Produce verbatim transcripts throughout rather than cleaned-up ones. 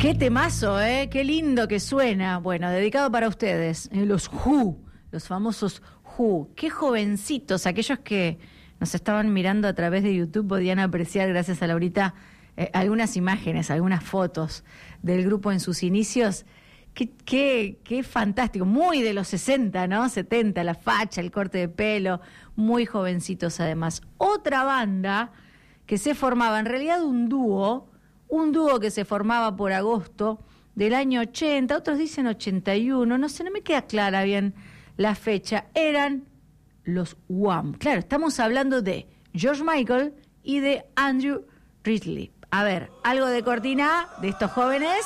Qué temazo, ¿eh? Qué lindo que suena. Bueno, dedicado para ustedes, eh, los Who, los famosos Who. Qué jovencitos, aquellos que nos estaban mirando a través de YouTube podían apreciar, gracias a Laurita, eh, algunas imágenes, algunas fotos del grupo en sus inicios. Qué, qué, qué fantástico, muy de los sesenta, ¿no? setenta, la facha, el corte de pelo, muy jovencitos además. Otra banda que se formaba, en realidad un dúo, un dúo que se formaba por agosto del año ochenta, otros dicen ochenta y uno, no sé, no me queda clara bien la fecha, eran los Wham. Claro, estamos hablando de George Michael y de Andrew Ridgeley. A ver, algo de cortina de estos jóvenes.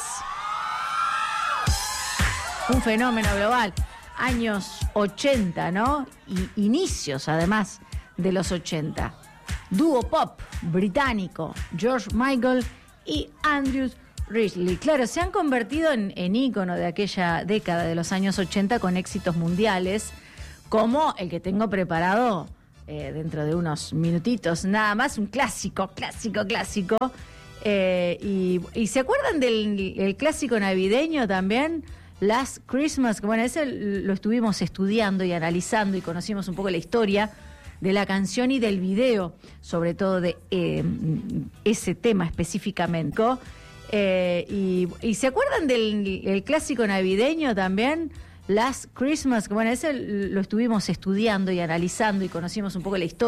Un fenómeno global. Años ochenta, ¿no? Y inicios, además, de los ochenta. Dúo pop británico, George Michael y Andrew Ridgeley. Claro, se han convertido en, en ícono de aquella década de los años ochenta con éxitos mundiales, como el que tengo preparado eh, dentro de unos minutitos. Nada más, un clásico, clásico, clásico. Eh, y, y ¿se acuerdan del el clásico navideño también? Last Christmas, que bueno, ese lo estuvimos estudiando y analizando y conocimos un poco la historia de la canción y del video, sobre todo de eh, ese tema específicamente. Eh, y, y ¿se acuerdan del el clásico navideño también? Last Christmas, que bueno, ese lo estuvimos estudiando y analizando y conocimos un poco la historia.